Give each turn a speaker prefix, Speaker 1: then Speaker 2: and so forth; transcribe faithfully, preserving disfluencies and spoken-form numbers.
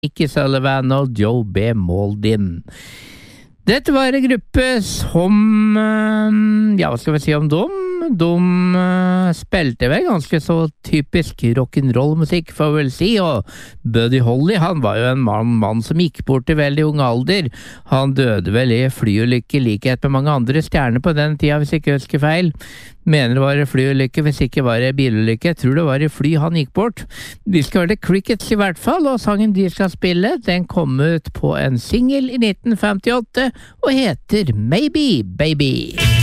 Speaker 1: Nicky Sullivan og Joe B. Mauldin. Dette var en gruppe som, ja, hva skal vi si om dem? De uh, spilte vel ganske så typisk rock'n'roll-musikk, får vi vel si, og Buddy Holly, han var jo en mann, mann som gikk bort i veldig ung alder. Han døde vel i flyulykke, likhet med mange andre stjerner på den tida, hvis ikke jeg husker feil. Mener det var flyulykke, hvis ikke var det bilulykke. Jeg tror det var i fly han gikk bort. De skal være Crickets i hvert fall, og sangen de skal spille, den kom ut på en single i nitten femtiåtte, og heter Maybe Baby.